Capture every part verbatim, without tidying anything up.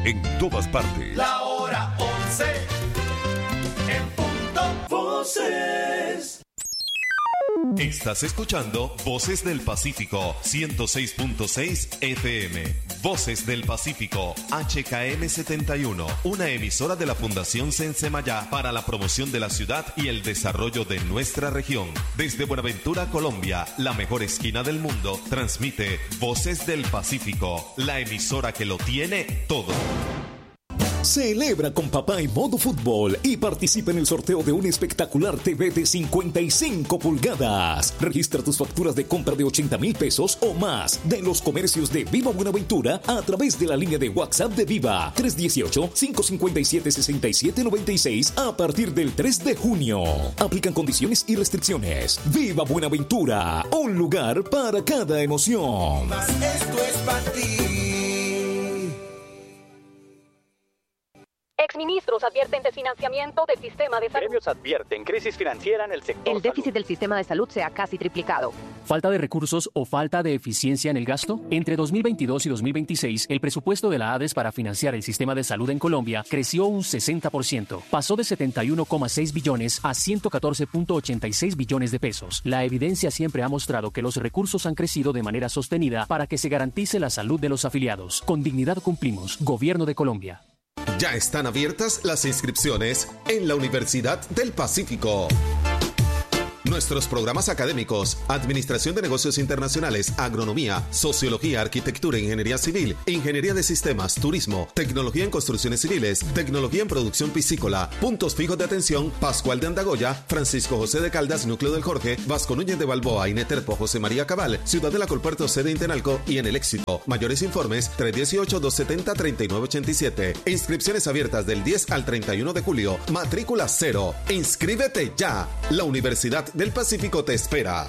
en todas partes. La hora once, en punto. Voces. Estás escuchando Voces del Pacífico, ciento seis punto seis F M. Voces del Pacífico, H K M setenta y uno, una emisora de la Fundación Sensemayá para la promoción de la ciudad y el desarrollo de nuestra región. Desde Buenaventura, Colombia, la mejor esquina del mundo, transmite Voces del Pacífico, la emisora que lo tiene todo. Celebra con papá en modo fútbol y participa en el sorteo de un espectacular T V de cincuenta y cinco pulgadas. Registra tus facturas de compra de ochenta mil pesos o más de los comercios de Viva Buenaventura a través de la línea de WhatsApp de Viva tres uno ocho, cinco cinco siete, seis siete nueve seis a partir del tres de junio. Aplican condiciones y restricciones. Viva Buenaventura, un lugar para cada emoción. Más esto es para ti. Exministros advierten desfinanciamiento del sistema de salud. Gremios advierten crisis financiera en el sector El déficit salud. del sistema de salud se ha casi triplicado. ¿Falta de recursos o falta de eficiencia en el gasto? Entre dos mil veintidós y dos mil veintiséis, el presupuesto de la A D E S para financiar el sistema de salud en Colombia creció un sesenta por ciento. Pasó de setenta y uno coma seis billones a ciento catorce punto ochenta y seis billones de pesos. La evidencia siempre ha mostrado que los recursos han crecido de manera sostenida para que se garantice la salud de los afiliados. Con dignidad cumplimos. Gobierno de Colombia. Ya están abiertas las inscripciones en la Universidad del Pacífico. Nuestros programas académicos: Administración de Negocios Internacionales, Agronomía, Sociología, Arquitectura, Ingeniería Civil, Ingeniería de Sistemas, Turismo, Tecnología en Construcciones Civiles, Tecnología en Producción Piscícola. Puntos fijos de atención: Pascual de Andagoya, Francisco José de Caldas, Núcleo del Jorge, Vasco Núñez de Balboa, Ineterpo, José María Cabal, Ciudad de la Colpuerto, sede Intenalco y en El Éxito. Mayores informes: tres uno ocho, dos siete cero, tres nueve ocho siete. Inscripciones abiertas del diez al treinta y uno de julio. Matrícula cero. Inscríbete ya. La Universidad del Pacífico te espera.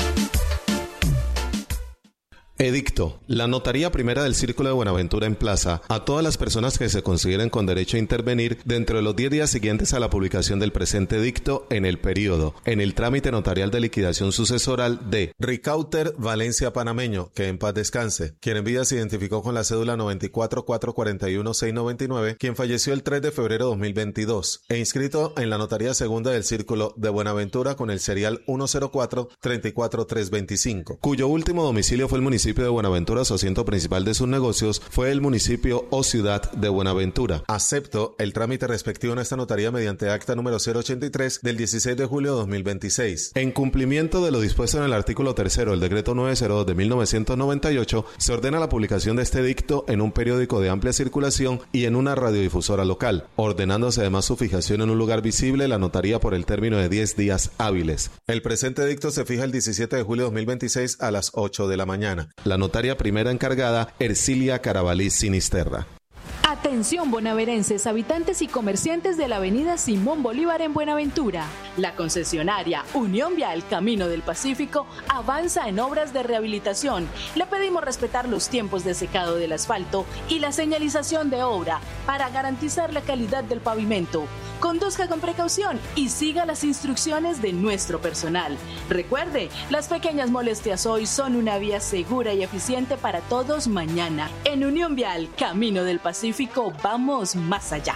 Edicto. La Notaría Primera del Círculo de Buenaventura emplaza a todas las personas que se consideren con derecho a intervenir dentro de los diez días siguientes a la publicación del presente edicto en el periodo, en el trámite notarial de liquidación sucesoral de Ricauter Valencia Panameño, que en paz descanse, quien en vida se identificó con la cédula noventa y cuatro, cuatrocientos cuarenta y uno, seiscientos noventa y nueve, quien falleció el tres de febrero de dos mil veintidós, e inscrito en la Notaría Segunda del Círculo de Buenaventura con el serial uno cero cuatro, tres cuatro tres dos cinco, cuyo último domicilio fue el municipio de Buenaventura, su asiento principal de sus negocios fue el municipio o ciudad de Buenaventura. Acepto el trámite respectivo en esta notaría mediante acta número cero ochenta y tres del dieciséis de julio de dos mil veintiséis. En cumplimiento de lo dispuesto en el artículo tercero del decreto novecientos dos de mil novecientos noventa y ocho, se ordena la publicación de este edicto en un periódico de amplia circulación y en una radiodifusora local, ordenándose además su fijación en un lugar visible la notaría por el término de diez días hábiles. El presente edicto se fija el diecisiete de julio de dos mil veintiséis a las ocho de la mañana. La notaria primera encargada, Ercilia Carabalí Sinisterra. Atención bonaverenses, habitantes y comerciantes de la avenida Simón Bolívar en Buenaventura. La concesionaria Unión Vial Camino del Pacífico avanza en obras de rehabilitación. Le pedimos respetar los tiempos de secado del asfalto y la señalización de obra para garantizar la calidad del pavimento. Conduzca con precaución y siga las instrucciones de nuestro personal. Recuerde, las pequeñas molestias hoy son una vía segura y eficiente para todos mañana. En Unión Vial Camino del Pacífico vamos más allá.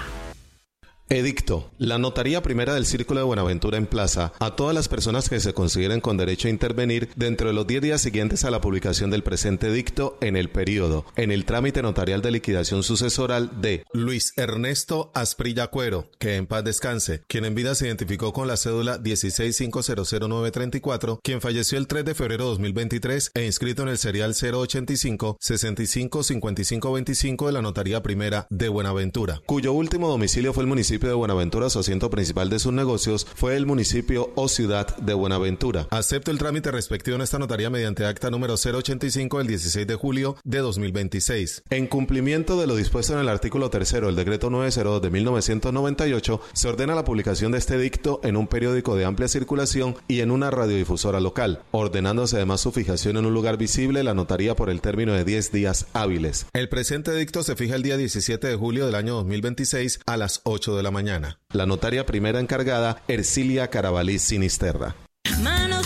Edicto. La Notaría Primera del Círculo de Buenaventura emplaza a todas las personas que se consideren con derecho a intervenir dentro de los diez días siguientes a la publicación del presente edicto en el periodo, en el trámite notarial de liquidación sucesoral de Luis Ernesto Asprilla Cuero, que en paz descanse, quien en vida se identificó con la cédula dieciséis cinco cero cero nueve treinta y cuatro, quien falleció el tres de febrero de dos mil veintitrés e inscrito en el serial cero ochenta y cinco, sesenta y cinco, cincuenta y cinco veinticinco de la Notaría Primera de Buenaventura, cuyo último domicilio fue el municipio de Buenaventura, su asiento principal de sus negocios fue el municipio o ciudad de Buenaventura. Acepto el trámite respectivo en esta notaría mediante acta número cero ochenta y cinco del dieciséis de julio de dos mil veintiséis. En cumplimiento de lo dispuesto en el artículo tercero del decreto novecientos dos de mil novecientos noventa y ocho, se ordena la publicación de este edicto en un periódico de amplia circulación y en una radiodifusora local, ordenándose además su fijación en un lugar visible la notaría por el término de diez días hábiles. El presente edicto se fija el día diecisiete de julio del año dos mil veintiséis a las ocho de la mañana. La notaria primera encargada, Ercilia Carabalí Sinisterra.